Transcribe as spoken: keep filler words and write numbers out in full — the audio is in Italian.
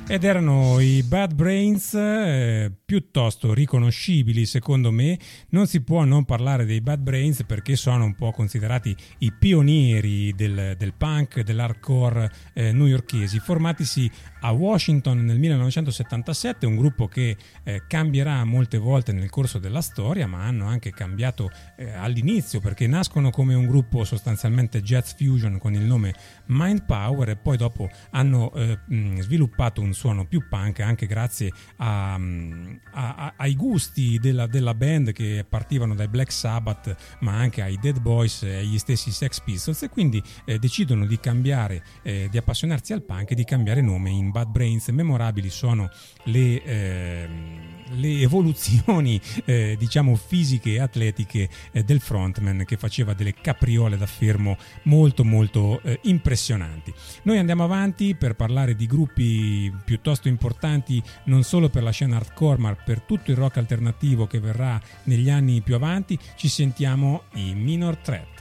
Ed erano i Bad Brains, eh, piuttosto riconoscibili secondo me. Non si può non parlare dei Bad Brains perché sono un po' considerati i pionieri del, del punk, dell'hardcore eh, newyorkesi, formatisi a Washington nel millenovecentosettantasette, un gruppo che eh, cambierà molte volte nel corso della storia, ma hanno anche cambiato eh, all'inizio perché nascono come un gruppo sostanzialmente jazz fusion con il nome Mind Power e poi dopo hanno eh, mh, sviluppato un suono più punk anche grazie a, a, a, ai gusti della, della band che partivano dai Black Sabbath ma anche ai Dead Boys e agli stessi Sex Pistols, e quindi eh, decidono di cambiare, eh, di appassionarsi al punk e di cambiare nome in Bad Brains. Memorabili sono le, eh, le evoluzioni eh, diciamo fisiche e atletiche eh, del frontman, che faceva delle capriole da fermo molto molto eh, impressionanti. Noi andiamo avanti per parlare di gruppi piuttosto importanti non solo per la scena hardcore ma per tutto il rock alternativo che verrà negli anni più avanti. Ci sentiamo i Minor Threat.